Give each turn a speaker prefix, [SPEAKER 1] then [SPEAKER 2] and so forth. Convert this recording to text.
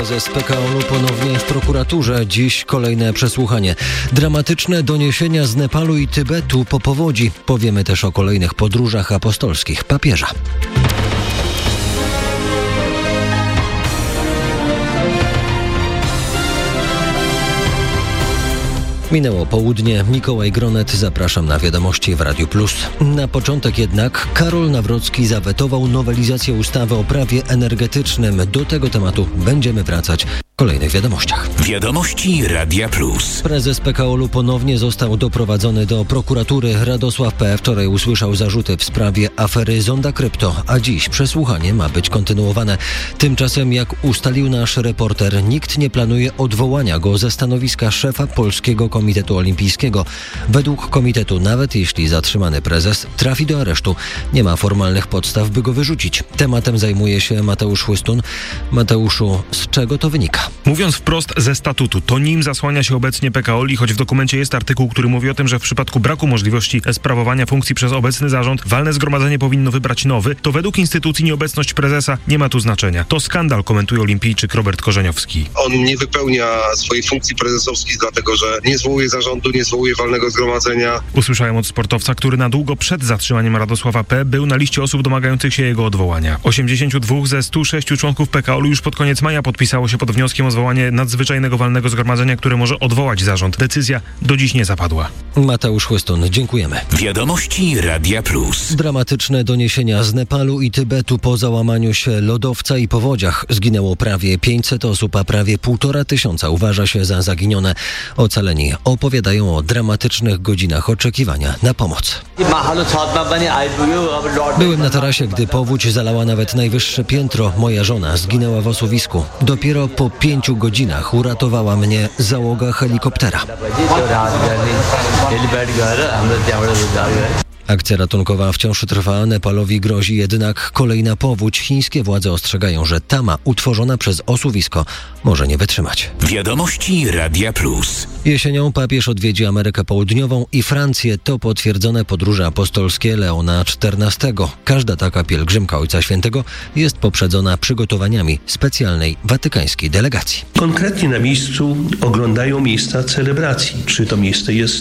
[SPEAKER 1] Prezes PKO-u ponownie w prokuraturze. Dziś kolejne przesłuchanie. Dramatyczne doniesienia z Nepalu i Tybetu po powodzi. Powiemy też o kolejnych podróżach apostolskich papieża. Minęło południe. Mikołaj Gronet, zapraszam na wiadomości w Radiu Plus. Na początek jednak Karol Nawrocki zawetował nowelizację ustawy o prawie energetycznym. Do tego tematu będziemy wracać w kolejnych wiadomościach.
[SPEAKER 2] Wiadomości Radia Plus.
[SPEAKER 1] Prezes PKO-u ponownie został doprowadzony do prokuratury. Radosław P. wczoraj usłyszał zarzuty w sprawie afery Zonda Krypto, a dziś przesłuchanie ma być kontynuowane. Tymczasem, jak ustalił nasz reporter, nikt nie planuje odwołania go ze stanowiska szefa Polskiego Komitetu Olimpijskiego. Według komitetu, nawet jeśli zatrzymany prezes trafi do aresztu, nie ma formalnych podstaw, by go wyrzucić. Tematem zajmuje się Mateusz Chłystun. Mateuszu, z czego to wynika?
[SPEAKER 3] Mówiąc wprost, ze statutu. To nim zasłania się obecnie PKO, choć w dokumencie jest artykuł, który mówi o tym, że w przypadku braku możliwości sprawowania funkcji przez obecny zarząd, walne zgromadzenie powinno wybrać nowy, to według instytucji nieobecność prezesa nie ma tu znaczenia. To skandal, komentuje olimpijczyk Robert Korzeniowski.
[SPEAKER 4] On nie wypełnia swojej funkcji prezesowskiej, dlatego że nie zwołuje zarządu, nie zwołuje walnego zgromadzenia.
[SPEAKER 3] Usłyszałem od sportowca, który na długo przed zatrzymaniem Radosława P. był na liście osób domagających się jego odwołania. 82 ze 106 członków PKO już pod koniec maja podpisało się pod wnioskiem o zwołanie nadzwyczajnego walnego zgromadzenia, które może odwołać zarząd. Decyzja do dziś nie zapadła.
[SPEAKER 1] Mateusz Chłystun, dziękujemy.
[SPEAKER 2] Wiadomości Radia Plus.
[SPEAKER 1] Dramatyczne doniesienia z Nepalu i Tybetu po załamaniu się lodowca i powodziach. Zginęło prawie 500 osób, a prawie 1500 uważa się za zaginione. Ocaleni opowiadają o dramatycznych godzinach oczekiwania na pomoc. Byłem na tarasie, gdy powódź zalała nawet najwyższe piętro. Moja żona zginęła w osuwisku. Dopiero po 5 godzinach uratowała mnie załoga helikoptera. Akcja ratunkowa wciąż trwa. Nepalowi grozi jednak kolejna powódź. Chińskie władze ostrzegają, że tama utworzona przez osuwisko może nie wytrzymać.
[SPEAKER 2] Wiadomości Radia Plus.
[SPEAKER 1] Jesienią papież odwiedzi Amerykę Południową i Francję. To potwierdzone podróże apostolskie Leona XIV. Każda taka pielgrzymka Ojca Świętego jest poprzedzona przygotowaniami specjalnej watykańskiej delegacji.
[SPEAKER 5] Konkretnie na miejscu oglądają miejsca celebracji. Czy to miejsce jest